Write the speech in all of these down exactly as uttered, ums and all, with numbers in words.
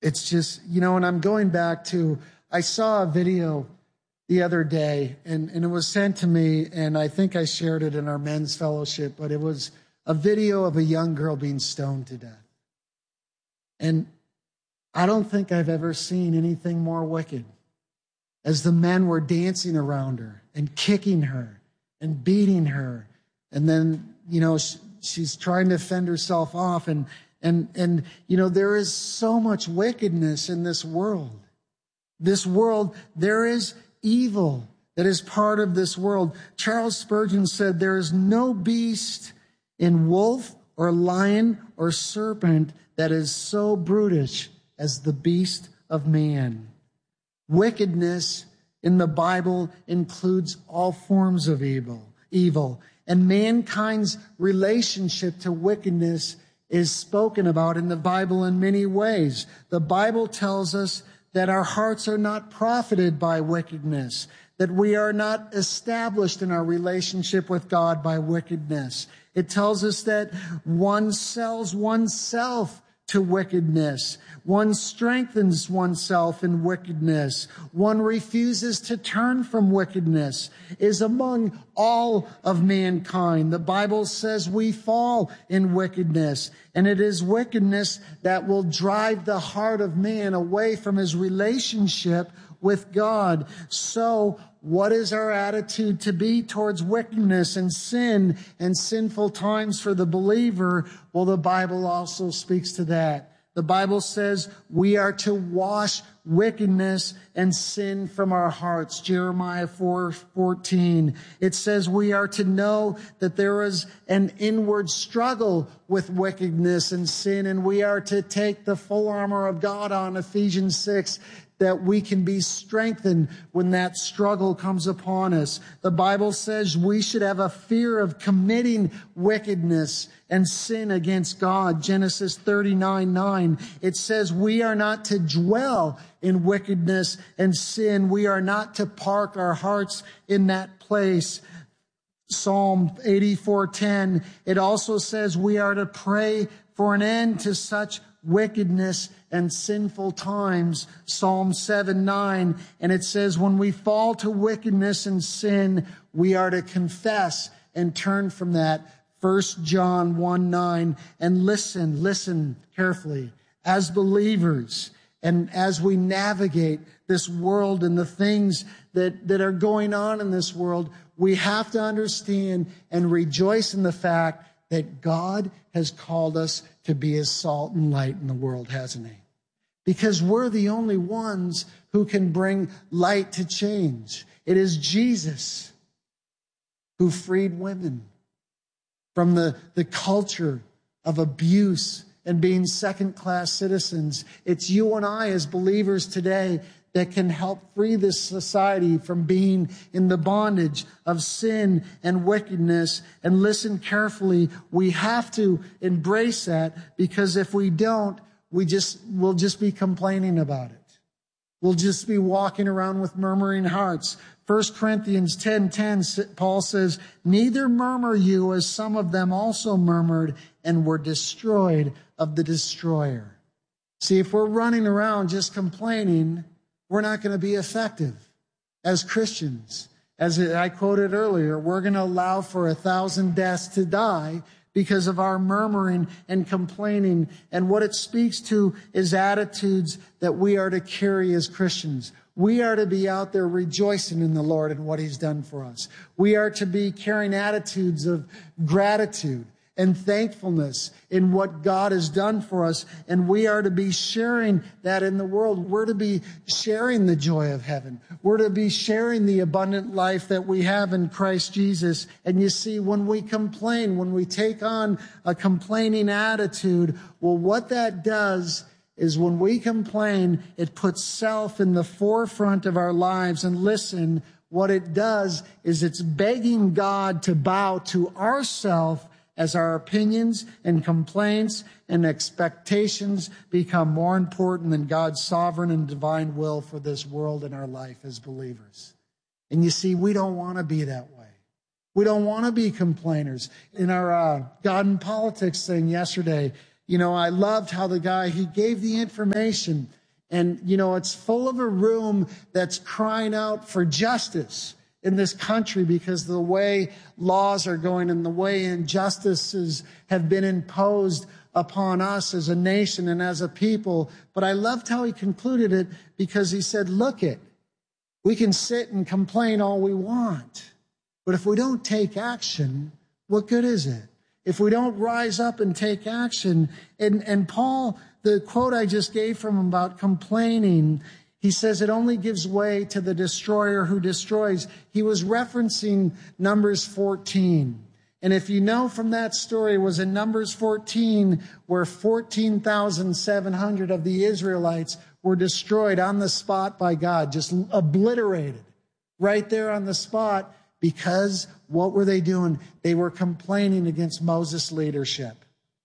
It's just, you know, and I'm going back to, I saw a video the other day, and, and it was sent to me, and I think I shared it in our men's fellowship, but it was a video of a young girl being stoned to death. And I don't think I've ever seen anything more wicked. As the men were dancing around her and kicking her and beating her, and then, you know, she, she's trying to fend herself off, and and and you know, there is so much wickedness in this world. This world, there is evil that is part of this world. Charles Spurgeon said, "There is no beast in wolf or lion or serpent that is so brutish as the beast of man." Wickedness in the Bible includes all forms of evil, evil, and mankind's relationship to wickedness is spoken about in the Bible in many ways. The Bible tells us that our hearts are not profited by wickedness, that we are not established in our relationship with God by wickedness. It tells us that one sells oneself to wickedness. One strengthens oneself in wickedness. One refuses to turn from wickedness, is among all of mankind. The Bible says we fall in wickedness, and it is wickedness that will drive the heart of man away from his relationship with God. So, what is our attitude to be towards wickedness and sin and sinful times for the believer? Well, the Bible also speaks to that. The Bible says we are to wash wickedness and sin from our hearts. Jeremiah four fourteen. It says we are to know that there is an inward struggle with wickedness and sin, and we are to take the full armor of God on, Ephesians six, that we can be strengthened when that struggle comes upon us. The Bible says we should have a fear of committing wickedness and sin against God. Genesis thirty-nine nine. It says we are not to dwell in wickedness and sin. We are not to park our hearts in that place. Psalm eighty-four ten. It also says we are to pray for an end to such wickedness and sinful times. Psalm seven nine. And it says when we fall to wickedness and sin, we are to confess and turn from that. First John one nine. And listen, listen carefully. As believers, and as we navigate this world and the things that, that are going on in this world, we have to understand and rejoice in the fact that God has called us to be His salt and light in the world, hasn't He? Because we're the only ones who can bring light to change. It is Jesus who freed women from the, the culture of abuse and being second-class citizens. It's you and I as believers today that can help free this society from being in the bondage of sin and wickedness. And listen carefully, we have to embrace that, because if we don't, we just, we'll just be complaining about it. We'll just be walking around with murmuring hearts. First Corinthians ten ten, Paul says, neither murmur you as some of them also murmured and were destroyed of the destroyer. See, if we're running around just complaining, we're not going to be effective as Christians. As I quoted earlier, we're going to allow for a thousand deaths to die because of our murmuring and complaining. And what it speaks to is attitudes that we are to carry as Christians. We are to be out there rejoicing in the Lord and what He's done for us. We are to be carrying attitudes of gratitude and thankfulness in what God has done for us. And we are to be sharing that in the world. We're to be sharing the joy of heaven. We're to be sharing the abundant life that we have in Christ Jesus. And you see, when we complain, when we take on a complaining attitude, well, what that does is when we complain, it puts self in the forefront of our lives. And listen, what it does is it's begging God to bow to ourself as our opinions and complaints and expectations become more important than God's sovereign and divine will for this world and our life as believers. And you see, we don't want to be that way. We don't want to be complainers. In our uh, God and Politics thing yesterday, you know, I loved how the guy, he gave the information, and, you know, it's full of a room that's crying out for justice in this country because the way laws are going and the way injustices have been imposed upon us as a nation and as a people. But I loved how he concluded it because he said, look it, we can sit and complain all we want, but if we don't take action, what good is it? If we don't rise up and take action, and, and Paul, the quote I just gave from him about complaining, he says it only gives way to the destroyer who destroys. He was referencing Numbers fourteen. And if you know from that story, it was in Numbers fourteen where fourteen thousand seven hundred of the Israelites were destroyed on the spot by God, just obliterated right there on the spot. Because what were they doing? They were complaining against Moses' leadership.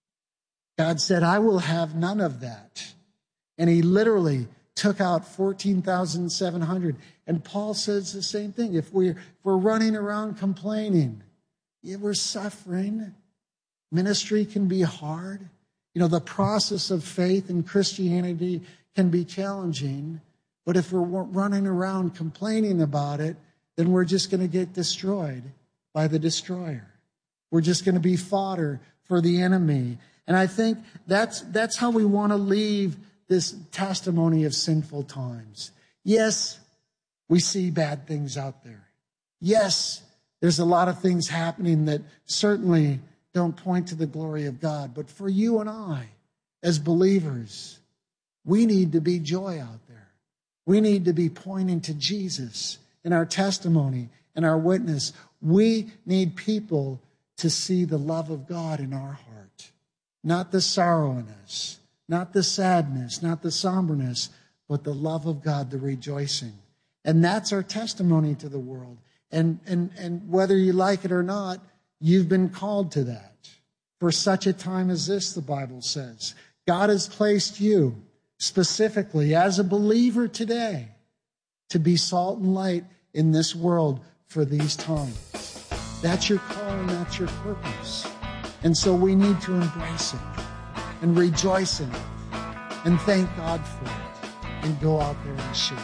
God said, I will have none of that. And he literally took out fourteen thousand seven hundred. And Paul says the same thing. If we're, if we're running around complaining, yeah, we're suffering. Ministry can be hard. You know, the process of faith in Christianity can be challenging. But if we're running around complaining about it, then we're just going to get destroyed by the destroyer. We're just going to be fodder for the enemy. And I think that's that's how we want to leave this testimony of sinful times. Yes, we see bad things out there. Yes, there's a lot of things happening that certainly don't point to the glory of God. But for you and I, as believers, we need to be joy out there. We need to be pointing to Jesus in our testimony and our witness. We need people to see the love of God in our heart. Not the sorrow in us, not the sadness, not the somberness, but the love of God, the rejoicing. And that's our testimony to the world. And, and, and whether you like it or not, you've been called to that. For such a time as this, the Bible says. God has placed you specifically as a believer today to be salt and light in this world for these times. That's your call and that's your purpose. And so we need to embrace it and rejoice in it and thank God for it and go out there and share.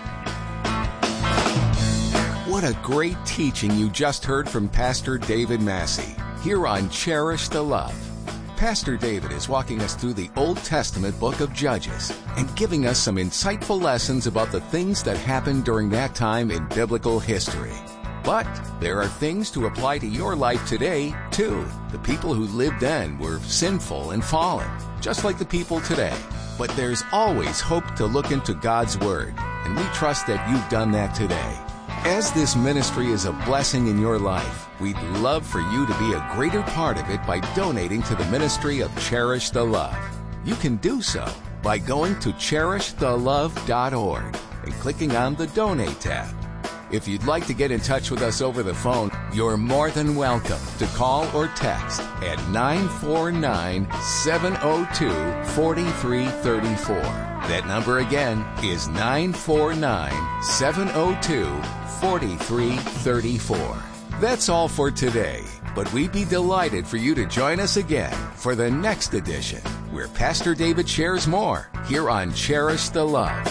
What a great teaching you just heard from Pastor David Massey here on Cherish the Love. Pastor David is walking us through the Old Testament book of Judges and giving us some insightful lessons about the things that happened during that time in biblical history. But there are things to apply to your life today, too. The people who lived then were sinful and fallen, just like the people today. But there's always hope to look into God's Word, and we trust that you've done that today. As this ministry is a blessing in your life, we'd love for you to be a greater part of it by donating to the ministry of Cherish the Love. You can do so by going to cherish the love dot org and clicking on the Donate tab. If you'd like to get in touch with us over the phone, you're more than welcome to call or text at nine four nine, seven oh two, four three three four. That number again is nine four nine, seven oh two, four three three four. That's all for today, but we'd be delighted for you to join us again for the next edition, where Pastor David shares more here on Cherish the Love.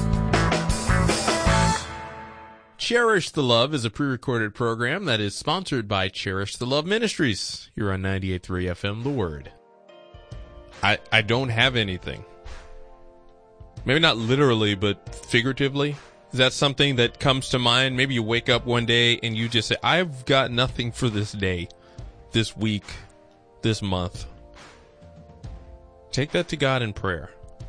Cherish the Love is a pre-recorded program that is sponsored by Cherish the Love Ministries here on ninety-eight point three F M, The Word. I, I don't have anything. Maybe not literally, but figuratively. Is that something that comes to mind? Maybe you wake up one day and you just say, I've got nothing for this day, this week, this month. Take that to God in prayer.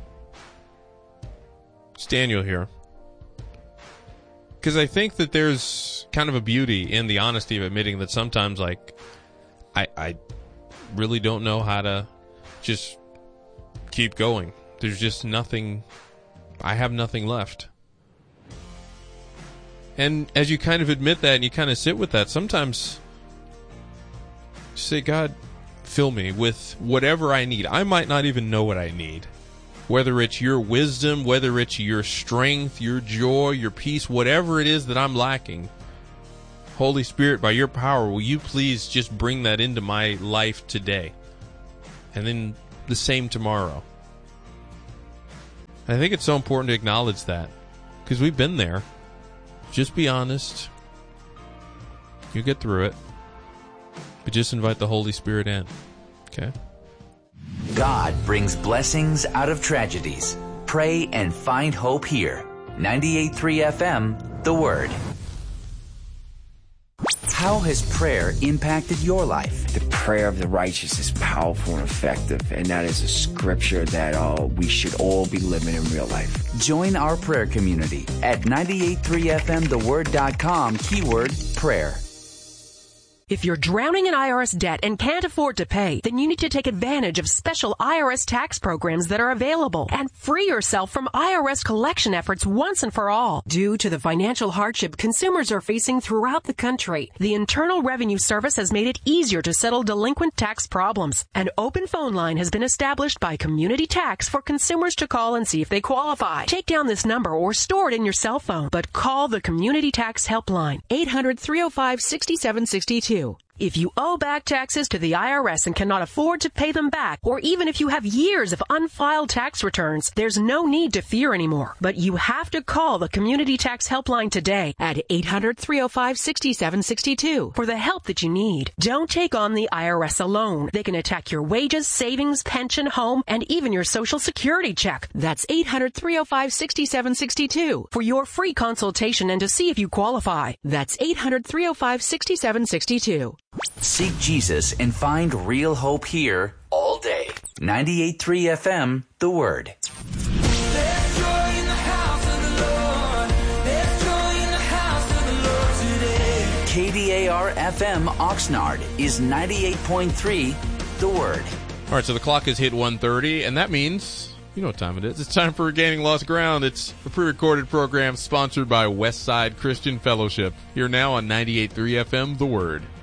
It's Daniel here. Because I think that there's kind of a beauty in the honesty of admitting that sometimes, like, I, I really don't know how to just keep going. There's just nothing, I have nothing left. And as you kind of admit that and you kind of sit with that, sometimes you say, God, fill me with whatever I need. I might not even know what I need. Whether it's your wisdom, whether it's your strength, your joy, your peace, whatever it is that I'm lacking, Holy Spirit, by your power, will you please just bring that into my life today? And then the same tomorrow. I think it's so important to acknowledge that, because we've been there. Just be honest. You get through it. But just invite the Holy Spirit in. Okay? God brings blessings out of tragedies. Pray and find hope here. ninety-eight point three F M, The Word. How has prayer impacted your life? The prayer of the righteous is powerful and effective, and that is a scripture that uh, we should all be living in real life. Join our prayer community at ninety-eight point three F M the word dot com, keyword prayer. If you're drowning in I R S debt and can't afford to pay, then you need to take advantage of special I R S tax programs that are available and free yourself from I R S collection efforts once and for all. Due to the financial hardship consumers are facing throughout the country, the Internal Revenue Service has made it easier to settle delinquent tax problems. An open phone line has been established by Community Tax for consumers to call and see if they qualify. Take down this number or store it in your cell phone, but call the Community Tax Helpline, eight hundred, three oh five, six seven six two. If you owe back taxes to the I R S and cannot afford to pay them back, or even if you have years of unfiled tax returns, there's no need to fear anymore. But you have to call the Community Tax Helpline today at eight hundred, three oh five, six seven six two for the help that you need. Don't take on the I R S alone. They can attack your wages, savings, pension, home, and even your Social Security check. That's eight hundred, three oh five, six seven six two for your free consultation and to see if you qualify. That's eight hundred, three oh five, six seven six two. Seek Jesus and find real hope here all day. ninety-eight point three F M, The Word. There's joy in the house of the Lord. There's joy in the house of the Lord today. K D A R F M Oxnard is ninety-eight point three, The Word. All right, so the clock has hit one thirty, and that means, you know what time it is. It's time for Regaining Lost Ground. It's a pre-recorded program sponsored by Westside Christian Fellowship. Here now on ninety-eight point three F M, The Word.